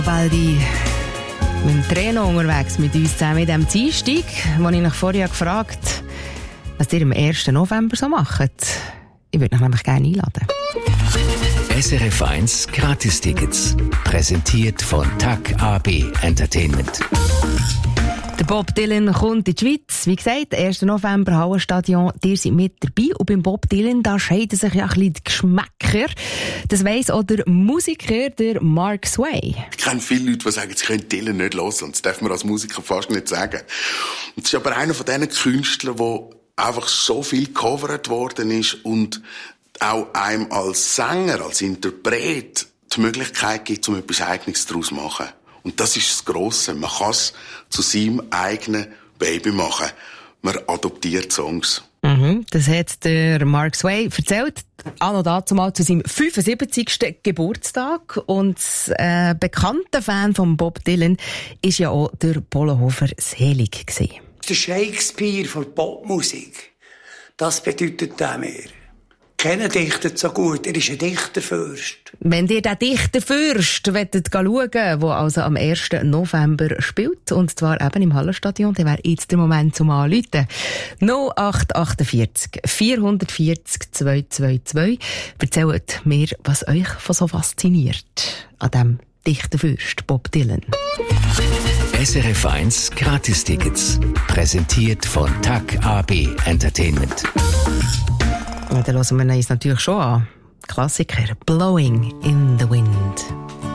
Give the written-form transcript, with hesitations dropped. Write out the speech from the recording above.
Baldi mit dem Trainer unterwegs mit uns zusammen mit dem Dienstag, wo ich nach vorher gefragt habe, was ihr am 1. November so macht. Ich würde euch nämlich gerne einladen. SRF 1 Gratis-Tickets. Präsentiert von TAG AB Entertainment. Der Bob Dylan kommt in die Schweiz. Wie gesagt, 1. November, Hallenstadion. Ihr seid mit dabei. Und beim Bob Dylan, da scheiden sich ja ein bisschen die Geschmäcker. Das weiss auch der Musiker, der Mark Sway. Ich kenne viele Leute, die sagen, sie können Dylan nicht hören. Und das darf man als Musiker fast nicht sagen. Und es ist aber einer von diesen Künstlern, der einfach so viel gecovert worden ist und auch einem als Sänger, als Interpret die Möglichkeit gibt, um etwas Eigenes daraus zu machen. Und das ist das Grosse. Man kann es zu seinem eigenen Baby machen. Man adoptiert Songs. Das hat der Mark Sway erzählt. Anno dazu mal zu seinem 75. Geburtstag. Und bekannter Fan von Bob Dylan war ja auch der Polohofer Selig. Der Shakespeare von Popmusik. Das bedeutet er mir. Keiner dichtet so gut, er ist ein Dichterfürst. Wenn ihr den Dichterfürst schauen wollt, der also am 1. November spielt, und zwar eben im Hallenstadion, dann wäre jetzt der Moment zum Anrufen. 0848 440 222. Erzählt mir, was euch so fasziniert an dem Dichterfürst Bob Dylan. SRF 1 Gratis-Tickets. Präsentiert von TAG AB Entertainment. Und dann hören wir uns natürlich schon an. Klassiker Blowing in the Wind.